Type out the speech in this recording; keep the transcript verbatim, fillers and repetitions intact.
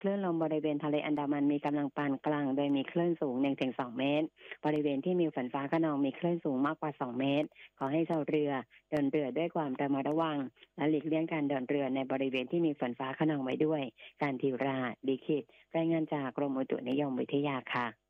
คลื่นลมบริเวณทะเลอันดามันมีกำลังปานกลางโดยมีคลื่นสูง หนึ่งถึงสอง เมตรบริเวณที่มีฝนฟ้าคะนองมีคลื่นสูงมากกว่าสองเมตรขอให้ชาวเรือเดินเรือด้วยความระมัดระวังและหลีกเลี่ยงการเดินเรือในบริเวณที่มีฝนฟ้าคะนองไว้ด้วยการทิวราลิขิตรายงานจากกรมอุตุนิยมวิทยาค่ะ